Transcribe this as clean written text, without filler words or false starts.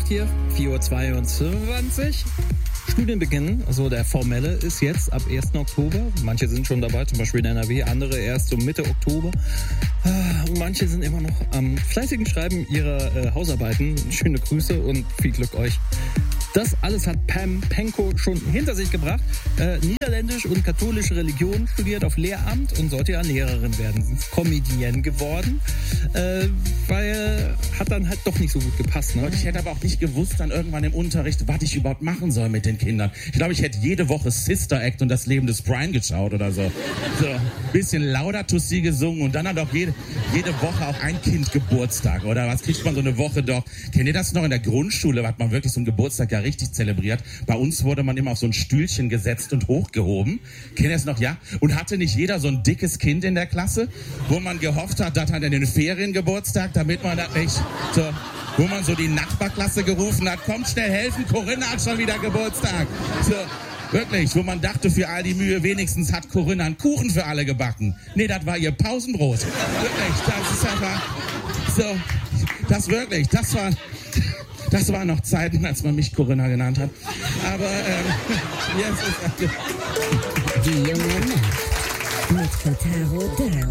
hier, 4:22 Uhr. Studienbeginn, also der formelle, ist jetzt ab 1. Oktober. Manche sind schon dabei, zum Beispiel in NRW, andere erst so Mitte Oktober. Und manche sind immer noch am fleißigen Schreiben ihrer Hausarbeiten. Schöne Grüße und viel Glück euch. Das alles hat Pam Penko schon hinter sich gebracht. Niederländisch und katholische Religion studiert auf Lehramt und sollte ja Lehrerin werden. Sie ist Comedienne geworden, weil hat dann halt doch nicht so gut gepasst. Ne? Ich hätte aber auch nicht gewusst dann irgendwann im Unterricht, was ich überhaupt machen soll mit den Kindern. Ich glaube, ich hätte jede Woche Sister Act und das Leben des Brian geschaut oder so. So bisschen Laudato Si gesungen und dann hat auch jede Woche auch ein Kind Geburtstag. Oder was kriegt man so eine Woche doch? Kennt ihr das noch in der Grundschule? Hat man wirklich so einen Geburtstag ja richtig zelebriert. Bei uns wurde man immer auf so ein Stühlchen gesetzt und hochgehoben. Kennt ihr das noch? Ja. Und hatte nicht jeder so ein dickes Kind in der Klasse, wo man gehofft hat, das hat in den Ferien Geburtstag, damit man das nicht so, wo man so die Nachbarklasse gerufen hat, kommt schnell helfen, Corinna hat schon wieder Geburtstag. So. Wirklich, wo man dachte, für all die Mühe, wenigstens hat Corinna einen Kuchen für alle gebacken. Nee, das war ihr Pausenbrot. Wirklich, das ist einfach so, das waren noch Zeiten, als man mich Corinna genannt hat. Aber jetzt ist Die junge Nacht mit Totaro Dörr.